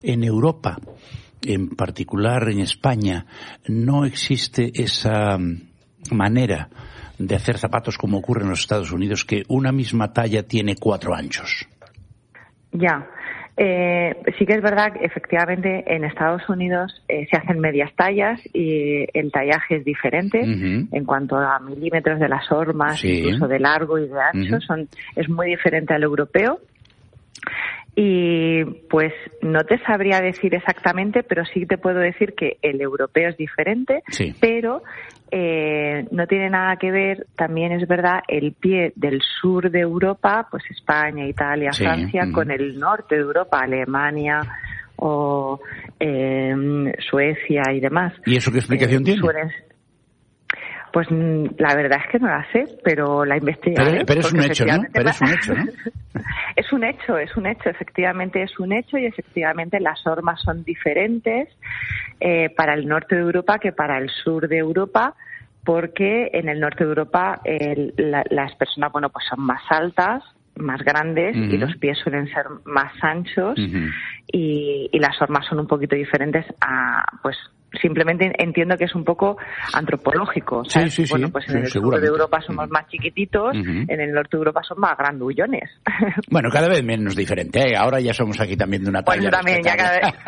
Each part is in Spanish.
En Europa, en particular en España, no existe esa manera de hacer zapatos como ocurre en los Estados Unidos, que una misma talla tiene 4 anchos. Ya. Sí que es verdad que efectivamente en Estados Unidos se hacen medias tallas y el tallaje es diferente en cuanto a milímetros de las hormas, incluso de largo y de ancho, es muy diferente al europeo. Y pues no te sabría decir exactamente, pero sí te puedo decir que el europeo es diferente, pero no tiene nada que ver, también es verdad, el pie del sur de Europa, pues España, Italia, Francia, con el norte de Europa, Alemania o Suecia y demás. ¿Y eso qué explicación tiene? Pues la verdad es que no la sé, pero la investigaré. Pero es un hecho, ¿no? Pero es un hecho, ¿no? Es un hecho, efectivamente es un hecho y efectivamente las hormas son diferentes para el norte de Europa que para el sur de Europa, porque en el norte de Europa las personas, bueno, pues son más altas, más grandes y los pies suelen ser más anchos y las hormas son un poquito diferentes a, pues, simplemente entiendo que es un poco antropológico, ¿sabes? Sí, bueno, pues en el sur de Europa somos más chiquititos, en el norte de Europa son más grandullones. Bueno, cada vez menos diferente, ¿eh? Ahora ya somos aquí también de una talla. Pues también, ya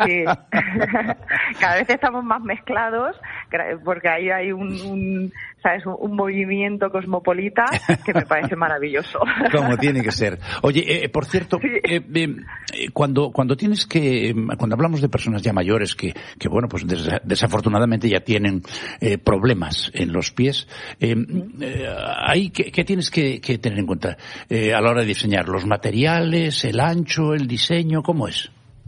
cada vez estamos más mezclados, porque ahí hay un movimiento cosmopolita que me parece maravilloso. Como tiene que ser. Oye, por cierto, cuando hablamos de personas ya mayores que bueno, pues desafortunadamente ya tienen problemas en los pies, ¿qué tienes que tener en cuenta a la hora de diseñar? ¿Los materiales, el ancho, el diseño? ¿Cómo es?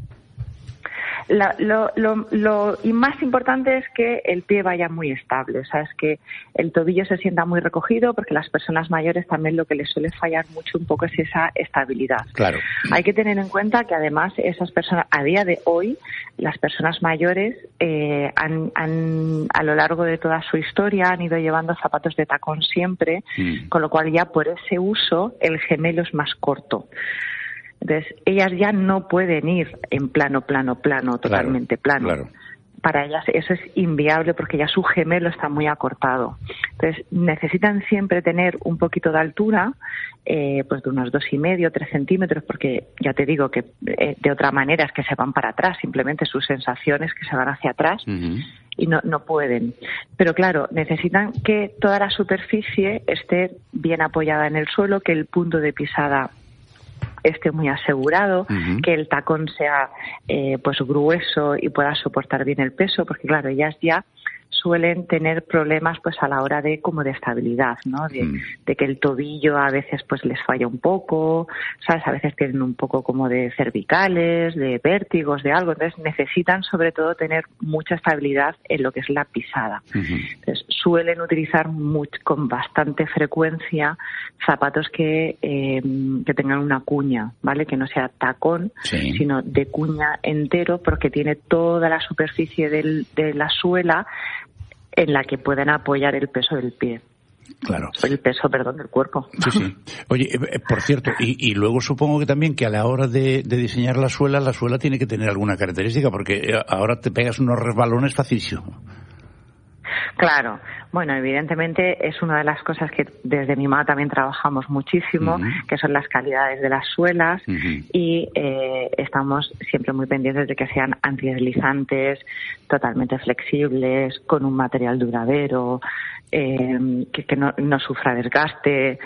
Lo más importante es que el pie vaya muy estable, o sea, es que el tobillo se sienta muy recogido, porque las personas mayores también lo que les suele fallar mucho un poco es esa estabilidad. Claro. Hay que tener en cuenta que además esas personas, a día de hoy, las personas mayores han a lo largo de toda su historia han ido llevando zapatos de tacón siempre, con lo cual ya por ese uso el gemelo es más corto. Entonces, ellas ya no pueden ir en plano, totalmente plano. Claro. Para ellas eso es inviable porque ya su gemelo está muy acortado. Entonces, necesitan siempre tener un poquito de altura, pues de unos 2,5, 3 centímetros, porque ya te digo que de otra manera es que se van para atrás, simplemente sus sensaciones que se van hacia atrás. Y no pueden. Pero claro, necesitan que toda la superficie esté bien apoyada en el suelo, que el punto de pisada esté muy asegurado, que el tacón sea pues grueso y pueda soportar bien el peso, porque claro, ellas ya suelen tener problemas pues a la hora de estabilidad, ¿no? De que el tobillo a veces pues les falla un poco, ¿sabes? A veces tienen un poco como de cervicales, de vértigos, de algo. Entonces necesitan sobre todo tener mucha estabilidad en lo que es la pisada. Entonces suelen utilizar con bastante frecuencia zapatos que tengan una cuña, ¿vale? Que no sea tacón, sino de cuña entero, porque tiene toda la superficie de la suela en la que pueden apoyar el peso del pie. Claro. El peso, del cuerpo. Sí. Oye, por cierto, y luego supongo que también que a la hora de diseñar la suela tiene que tener alguna característica, porque ahora te pegas unos resbalones facilísimo. Claro. Bueno, evidentemente es una de las cosas que desde mi mano también trabajamos muchísimo, que son las calidades de las suelas, y estamos siempre muy pendientes de que sean antideslizantes, totalmente flexibles, con un material duradero, que no sufra desgaste.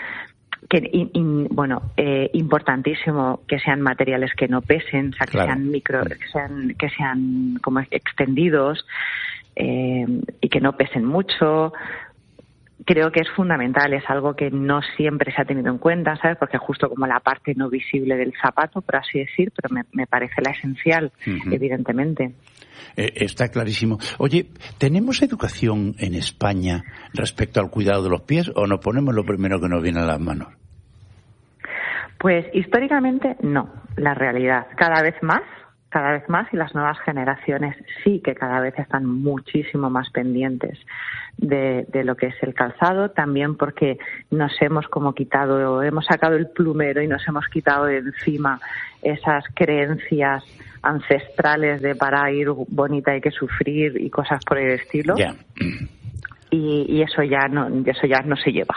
Importantísimo que sean materiales que no pesen, o sea, que sean sean como extendidos, y que no pesen mucho. Creo que es fundamental, es algo que no siempre se ha tenido en cuenta, ¿sabes? Porque justo como la parte no visible del zapato, por así decir, pero me parece la esencial, evidentemente. Está clarísimo. Oye, ¿tenemos educación en España respecto al cuidado de los pies o nos ponemos lo primero que nos viene a las manos? Pues históricamente no, la realidad. Cada vez más cada vez más, y las nuevas generaciones sí que cada vez están muchísimo más pendientes de lo que es el calzado, también porque hemos sacado el plumero y nos hemos quitado de encima esas creencias ancestrales de para ir bonita hay que sufrir y cosas por el estilo. Yeah. Y eso ya no se lleva.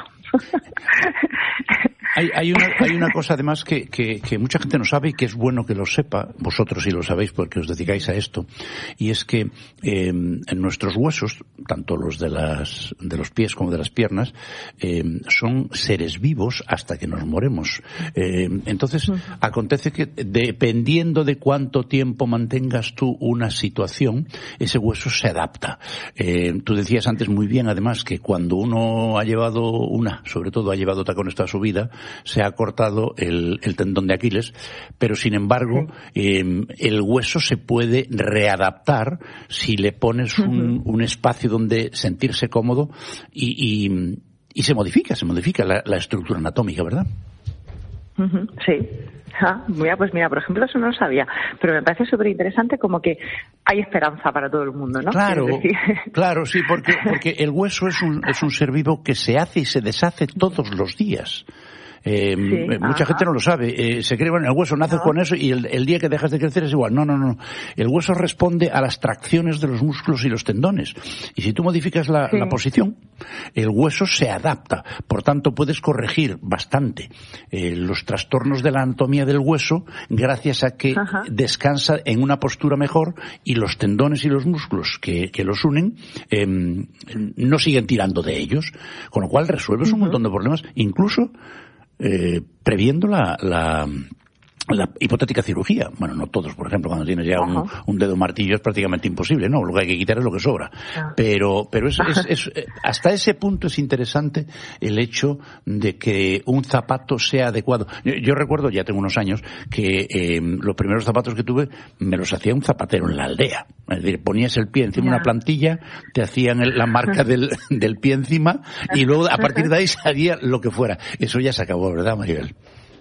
Hay una cosa además que mucha gente no sabe y que es bueno que lo sepa, vosotros sí lo sabéis porque os dedicáis a esto, y es que en nuestros huesos, tanto los de los pies como de las piernas, son seres vivos hasta que nos moremos. Entonces, acontece que dependiendo de cuánto tiempo mantengas tú una situación, ese hueso se adapta. Tú decías antes muy bien, además, que cuando uno sobre todo ha llevado tacones toda su vida, se ha cortado el tendón de Aquiles, pero sin embargo el hueso se puede readaptar si le pones un espacio donde sentirse cómodo y se modifica la estructura anatómica, ¿verdad? Sí. Pues mira, por ejemplo, eso no lo sabía, pero me parece súper interesante, como que hay esperanza para todo el mundo, ¿no? Claro, sí, porque el hueso es un ser vivo que se hace y se deshace todos los días. Mucha gente no lo sabe. Se cree, bueno, el hueso nace con eso y el día que dejas de crecer es igual. No. El hueso responde a las tracciones de los músculos y los tendones. Y si tú modificas la posición, el hueso se adapta. Por tanto, puedes corregir bastante los trastornos de la anatomía del hueso gracias a que descansa en una postura mejor y los tendones y los músculos que los unen no siguen tirando de ellos. Con lo cual resuelves un montón de problemas, incluso previendo la hipotética cirugía. Bueno, no todos, por ejemplo, cuando tienes ya un dedo martillo es prácticamente imposible, ¿no? Lo que hay que quitar es lo que sobra. Pero es hasta ese punto es interesante el hecho de que un zapato sea adecuado. Yo recuerdo, ya tengo unos años, que los primeros zapatos que tuve me los hacía un zapatero en la aldea. Es decir, ponías el pie encima de una plantilla, te hacían la marca del pie encima y luego a partir de ahí salía lo que fuera. Eso ya se acabó, ¿verdad, Maribel?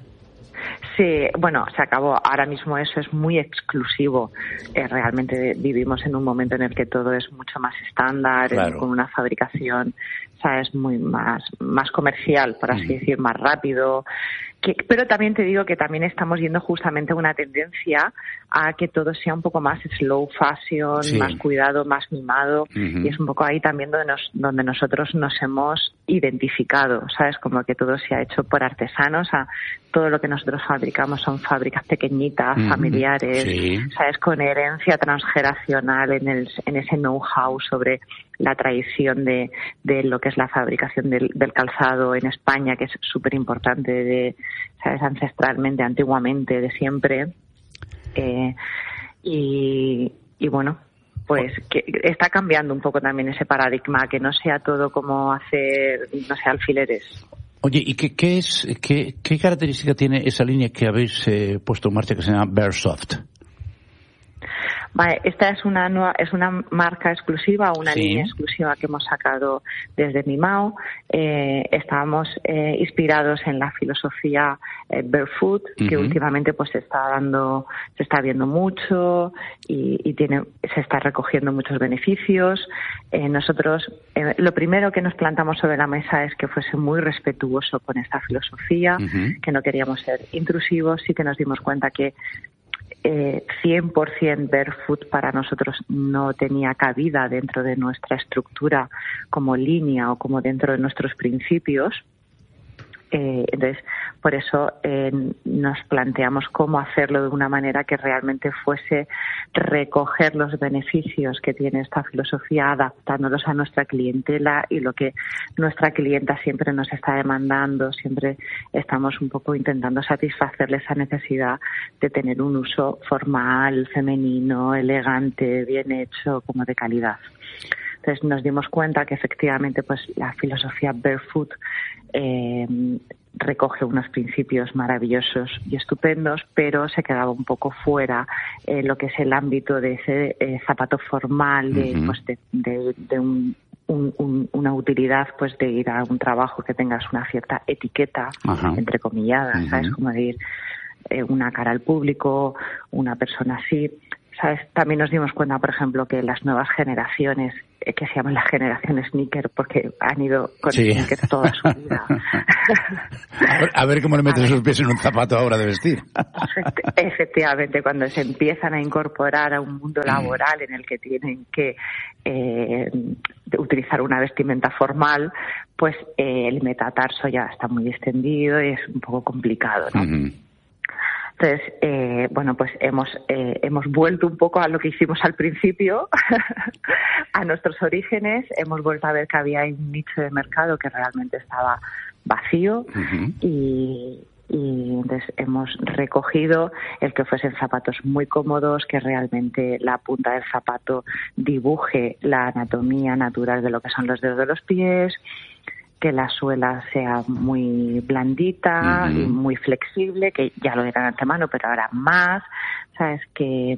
Sí, bueno, se acabó. Ahora mismo eso es muy exclusivo. Realmente vivimos en un momento en el que todo es mucho más estándar, con una fabricación, ¿sabes?, muy más comercial, por así decir, más rápido. Pero también te digo que también estamos yendo justamente a una tendencia a que todo sea un poco más slow fashion, más cuidado, más mimado, y es un poco ahí también donde nosotros nos hemos identificado, ¿sabes? Como que todo se ha hecho por artesanos, todo lo que nosotros fabricamos son fábricas pequeñitas, familiares, ¿sabes? Con herencia transgeneracional en ese know-how sobre la tradición de lo que es la fabricación del calzado en España, que es súper importante, ¿sabes?, ancestralmente, antiguamente, de siempre. Y bueno, pues que está cambiando un poco también ese paradigma, que no sea todo como hacer, no sé, alfileres. Oye, ¿y qué característica tiene esa línea que habéis puesto en marcha que se llama Bearsoft? Vale, esta es una marca exclusiva, una línea exclusiva que hemos sacado desde Mimao. Estábamos inspirados en la filosofía Barefoot, que últimamente pues se está viendo mucho y se está recogiendo muchos beneficios. Nosotros lo primero que nos plantamos sobre la mesa es que fuese muy respetuoso con esta filosofía, que no queríamos ser intrusivos, y que nos dimos cuenta que 100% Barefoot para nosotros no tenía cabida dentro de nuestra estructura como línea o como dentro de nuestros principios. Entonces, por eso nos planteamos cómo hacerlo de una manera que realmente fuese recoger los beneficios que tiene esta filosofía, adaptándolos a nuestra clientela y lo que nuestra clienta siempre nos está demandando. Siempre estamos un poco intentando satisfacerle esa necesidad de tener un uso formal, femenino, elegante, bien hecho, como de calidad. Entonces nos dimos cuenta que efectivamente pues la filosofía Barefoot recoge unos principios maravillosos y estupendos, pero se quedaba un poco fuera lo que es el ámbito de ese zapato formal, de una utilidad, pues de ir a un trabajo que tengas una cierta etiqueta, entrecomillada, ¿sabes? Como de ir una cara al público, una persona así. ¿Sabes? También nos dimos cuenta, por ejemplo, que las nuevas generaciones, que se llaman la generación sneaker, porque han ido con sneakers toda su vida. A ver cómo le metes esos pies en un zapato ahora de vestir. Efectivamente, cuando se empiezan a incorporar a un mundo laboral en el que tienen que utilizar una vestimenta formal, pues el metatarso ya está muy extendido y es un poco complicado, ¿no? Uh-huh. Entonces, bueno, pues hemos vuelto un poco a lo que hicimos al principio, a nuestros orígenes. Hemos vuelto a ver que había un nicho de mercado que realmente estaba vacío. Uh-huh. Y entonces hemos recogido el que fuesen zapatos muy cómodos, que realmente la punta del zapato dibuje la anatomía natural de lo que son los dedos de los pies, que la suela sea muy blandita y muy flexible, que ya lo era de antemano, pero ahora más, ¿sabes? Que,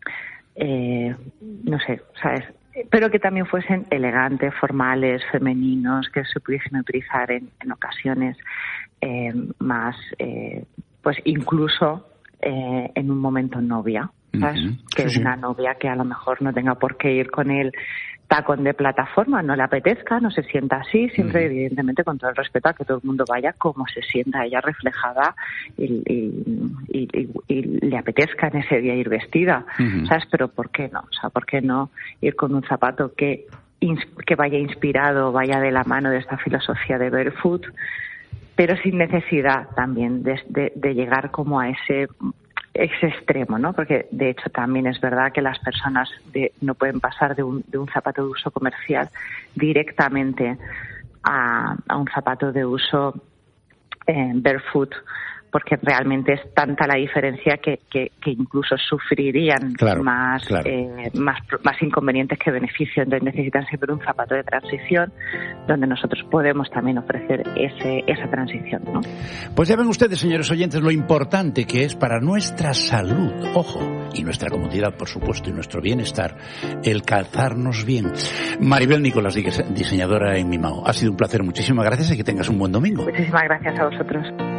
no sé, ¿sabes? Pero que también fuesen elegantes, formales, femeninos, que se pudiesen utilizar en ocasiones más, pues incluso en un momento novia, ¿sabes? Que es una novia que a lo mejor no tenga por qué ir con él tacón de plataforma, no le apetezca, no se sienta así, siempre evidentemente con todo el respeto a que todo el mundo vaya como se sienta ella reflejada y le apetezca en ese día ir vestida, ¿sabes? Pero ¿por qué no? O sea, ¿por qué no ir con un zapato que vaya inspirado, vaya de la mano de esta filosofía de barefoot, pero sin necesidad también de llegar como a ese extremo, ¿no? Porque de hecho también es verdad que las personas no pueden pasar de un zapato de uso comercial directamente a un zapato de uso barefoot, porque realmente es tanta la diferencia que incluso sufrirían más inconvenientes que beneficios. Entonces necesitan siempre un zapato de transición donde nosotros podemos también ofrecer esa transición, ¿no? Pues ya ven ustedes, señores oyentes, lo importante que es para nuestra salud, ojo, y nuestra comodidad, por supuesto, y nuestro bienestar, el calzarnos bien. Maribel Nicolás, diseñadora en Mimao. Ha sido un placer, muchísimas gracias y que tengas un buen domingo. Muchísimas gracias a vosotros.